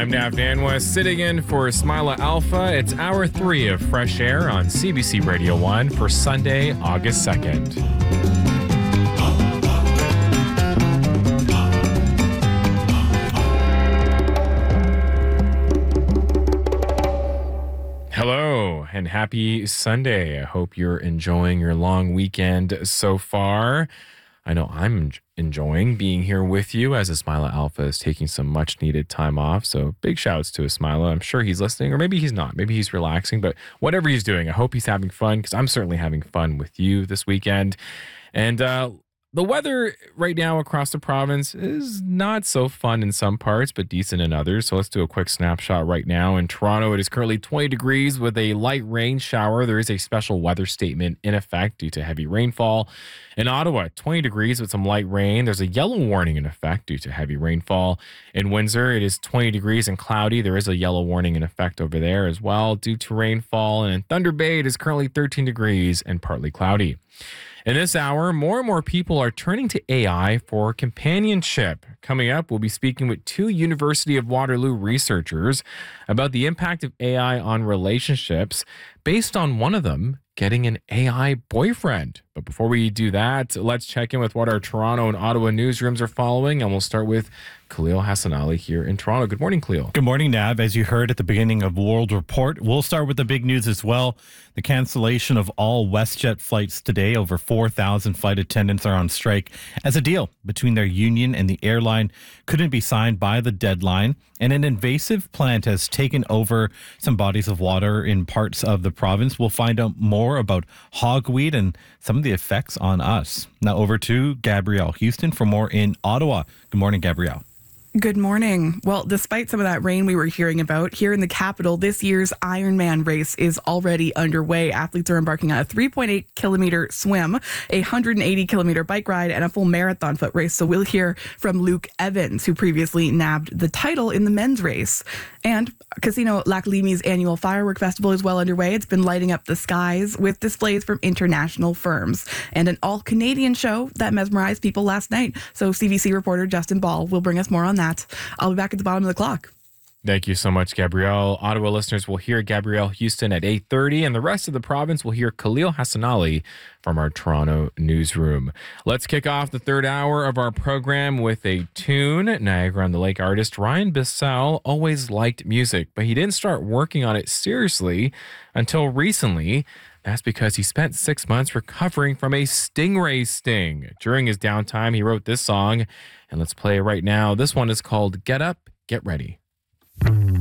I'm Nav Danwa, sitting in for Ismaila Alpha. It's hour 3 of Fresh Air on CBC Radio 1 for Sunday, August 2nd. Hello and happy Sunday. I hope you're enjoying your long weekend so far. I know I'm enjoying being here with you as Ismaila Alpha is taking some much needed time off. So big shouts to Ismaila. I'm sure he's listening, or maybe he's not. Maybe he's relaxing, but whatever he's doing, I hope he's having fun because I'm certainly having fun with you this weekend. And the weather right now across the province is not so fun in some parts, but decent in others. So let's do a quick snapshot right now. In Toronto, it is currently 20 degrees with a light rain shower. There is a special weather statement in effect due to heavy rainfall. In Ottawa, 20 degrees with some light rain. There's a yellow warning in effect due to heavy rainfall. In Windsor, it is 20 degrees and cloudy. There is a yellow warning in effect over there as well due to rainfall. And in Thunder Bay, it is currently 13 degrees and partly cloudy. In this hour, more and more people are turning to AI for companionship. Coming up, we'll be speaking with 2 University of Waterloo researchers about the impact of AI on relationships based on one of them getting an AI boyfriend. But before we do that, let's check in with what our Toronto and Ottawa newsrooms are following. And we'll start with Khalil Hassanali here in Toronto. Good morning, Khalil. Good morning, Nav. As you heard at the beginning of World Report, we'll start with the big news as well. The cancellation of all WestJet flights today. Over 4,000 flight attendants are on strike as a deal between their union and the airline couldn't be signed by the deadline. And an invasive plant has taken over some bodies of water in parts of the province. We'll find out more about hogweed and some of the effects on us. Now over to Gabrielle Houston for more in Ottawa. Good morning, Gabrielle. Good morning. Well, despite some of that rain we were hearing about, here in the capital, this year's Ironman race is already underway. Athletes are embarking on a 3.8 kilometer swim, a 180 kilometer bike ride, and a full marathon foot race. So we'll hear from Luke Evans, who previously nabbed the title in the men's race. And Casino Lac Limy's annual firework festival is well underway. It's been lighting up the skies with displays from international firms and an all-Canadian show that mesmerized people last night. So CBC reporter Justin Ball will bring us more on that. I'll be back at the bottom of the clock. Thank you so much, Gabrielle. Ottawa listeners will hear Gabrielle Houston at 8:30, and the rest of the province will hear Khalil Hassanali from our Toronto newsroom. Let's kick off the third hour of our program with a tune. Niagara-on-the-Lake artist Ryan Bissell always liked music, but he didn't start working on it seriously until recently. That's because he spent 6 months recovering from a stingray sting. During his downtime, he wrote this song, and let's play it right now. This one is called Get Up, Get Ready.